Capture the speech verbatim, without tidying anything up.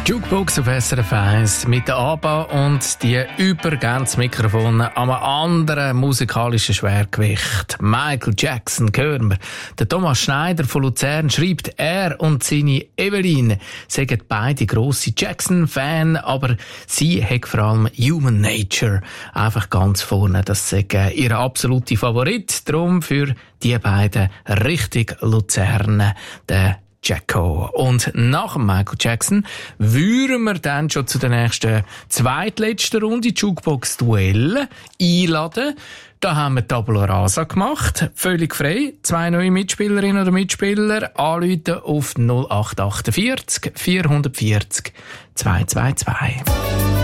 Jukebox auf S R F eins mit der ABBA und die Übergänzmikrofone am anderen musikalischen Schwergewicht. Michael Jackson hören wir. Der Thomas Schneider von Luzern schreibt, er und seine Evelyn sind beide grosse Jackson-Fan, aber sie hat vor allem Human Nature einfach ganz vorne. Das ist ihr absoluter Favorit. Darum für die beiden richtig Luzern der Jacko. Und nach dem Michael Jackson würden wir dann schon zu der nächsten zweitletzten Runde Jukebox Duell einladen. Da haben wir Tabula Rasa gemacht. Völlig frei. Zwei neue Mitspielerinnen oder Mitspieler anrufen auf null acht acht vier vier vier null zwei zwei zwei.